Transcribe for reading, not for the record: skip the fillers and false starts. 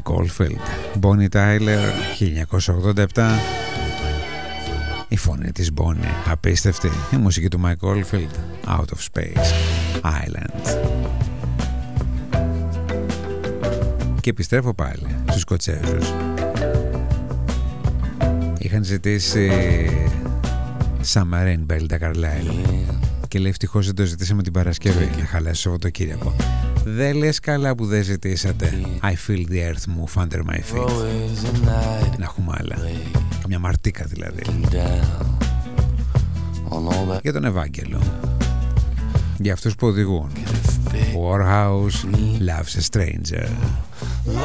Mike Oldfield, Bonnie Tyler, 1987. Η φωνή της Bonnie, απίστευτη. Η μουσική του Mike Oldfield, Out of Space Island. Και επιστρέφω πάλι στους Σκοτσέζους. Είχαν ζητήσει Submarine Belle de Carlisle και λέει ευτυχώς δεν το ζητήσαμε την Παρασκευή να χαλάσει το Σαββατοκύριακο. Δεν λες καλά που δεν ζητήσατε I feel the earth move under my feet. Να έχουμε άλλα. Καμιά μαρτίκα δηλαδή. Για τον Ευάγγελο. Για αυτούς που οδηγούν. Warhouse loves a stranger.